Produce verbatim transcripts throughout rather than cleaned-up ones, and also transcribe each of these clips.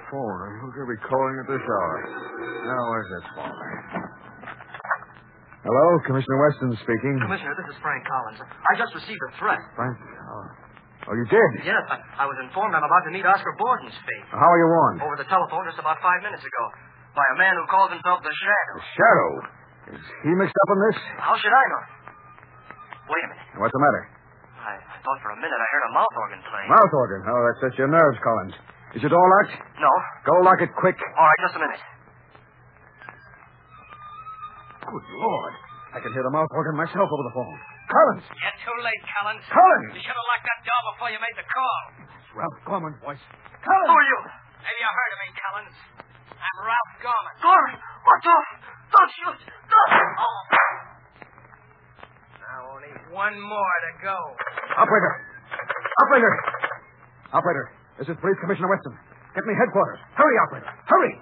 phone. Who could be calling at this hour? Now, where's this phone? Hello, Commissioner Weston speaking. Commissioner, this is Frank Collins. I just received a threat. Frank? Oh, oh you did? Yes, I, I was informed I'm about to meet Oscar Borden's fate. How are you warned? Over the telephone just about five minutes ago. By a man who calls himself the Shadow. The Shadow? Is he mixed up in this? How should I know? Wait a minute. What's the matter? I, I thought for a minute I heard a mouth organ playing. Mouth organ? Oh, that sets your nerves, Collins. Is your door locked? No. Go lock it quick. All right, just a minute. Good Lord. I can hear the mouth organ myself over the phone. Collins! You're too late, Collins. Collins! You should have locked that door before you made the call. It's Ralph Gorman's voice. Collins! Who are you? Maybe you heard of me, Collins. I'm Ralph Gorman. Gorman! What? Don't, don't shoot! Don't! Oh! Now only one more to go. Operator! Operator! Operator, this is Police Commissioner Weston. Get me headquarters. Hurry, operator. Hurry!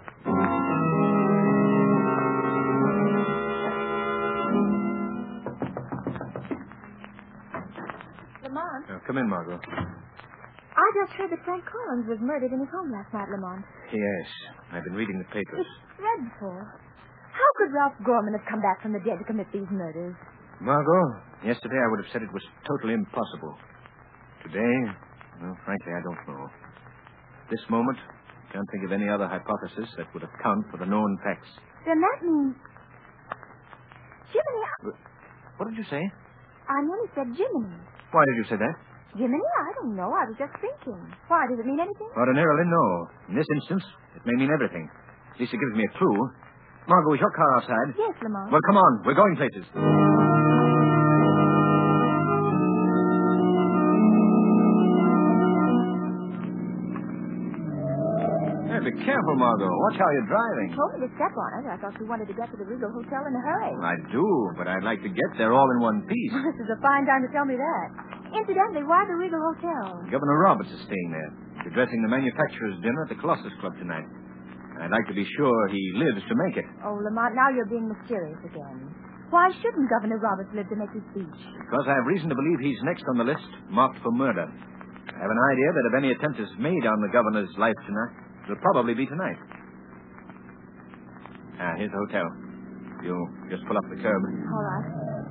Lamont? Oh, come in, Margot. I just heard that Frank Collins was murdered in his home last night, Lamont. Yes, I've been reading the papers. It's dreadful. How could Ralph Gorman have come back from the dead to commit these murders? Margot, yesterday I would have said it was totally impossible. Today, well, frankly, I don't know. At this moment, I can't think of any other hypothesis that would account for the known facts. Then that means... Jiminy... What did you say? I nearly said Jiminy. Why did you say that? Jiminy? I don't know. I was just thinking. Why? Does it mean anything? Ordinarily, no. In this instance, it may mean everything. At least it gives me a clue. Margot, is your car outside? Yes, Lamont. Well, come on. We're going places. Hey, be careful, Margot. Watch how you're driving. You told me to step on it. I thought you wanted to get to the Regal Hotel in a hurry. I do, but I'd like to get there all in one piece. This is a fine time to tell me that. Incidentally, why the Regal Hotel? Governor Roberts is staying there. He's addressing the manufacturers' dinner at the Colossus Club tonight. I'd like to be sure he lives to make it. Oh, Lamont, now you're being mysterious again. Why shouldn't Governor Roberts live to make his speech? Because I have reason to believe he's next on the list, marked for murder. I have an idea that if any attempt is made on the governor's life tonight, it'll probably be tonight. Ah, here's the hotel. You just pull up the curb. All right.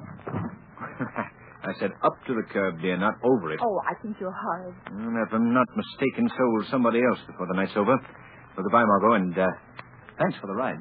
I said up to the curb, dear, not over it. Oh, I think you're horrid. And if I'm not mistaken, so will somebody else before the night's over. Well, goodbye, Margot, and uh, thanks for the ride.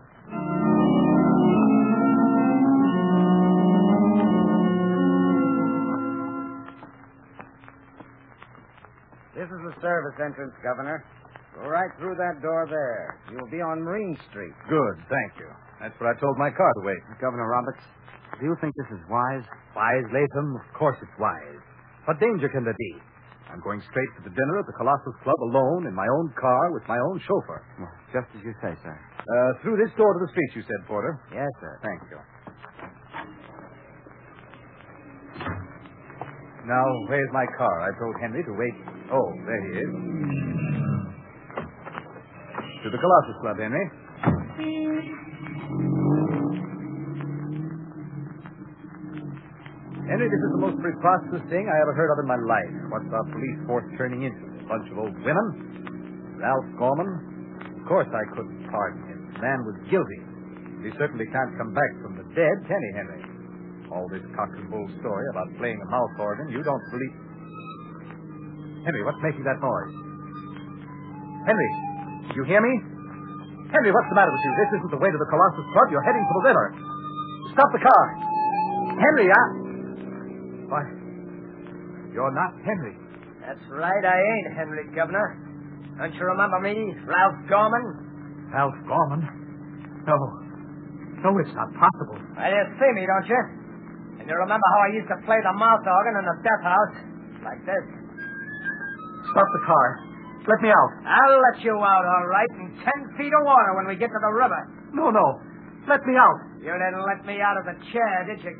This is the service entrance, Governor. Go right through that door there. You'll be on Marine Street. Good, thank you. That's what I told my car to wait. Governor Roberts, do you think this is wise? Wise, Latham? Of course it's wise. What danger can there be? I'm going straight to the dinner at the Colossus Club alone in my own car with my own chauffeur. Well, just as you say, sir. Uh, through this door to the street, you said, Porter. Yes, sir. Thank you. Now, where's my car? I told Henry to wait. Oh, there he is. To the Colossus Club, Henry. Henry, this is the most preposterous thing I ever heard of in my life. What's our police force turning into? A bunch of old women? Ralph Gorman? Of course I couldn't pardon him. The man was guilty. He certainly can't come back from the dead, can he, Henry? All this cock and bull story about playing a mouth organ, you don't believe... Henry, what's making that noise? Henry, you hear me? Henry, what's the matter with you? This isn't the way to the Colossus Club. You're heading for the river. Stop the car. Henry, I... Why, you're not Henry. That's right, I ain't Henry, Governor. Don't you remember me, Ralph Gorman? Ralph Gorman? No. No, it's not possible. Well, you see me, don't you? And you remember how I used to play the mouth organ in the death house? Like this. Stop the car. Let me out. I'll let you out, all right, in ten feet of water when we get to the river. No, no. Let me out. You didn't let me out of the chair, did you,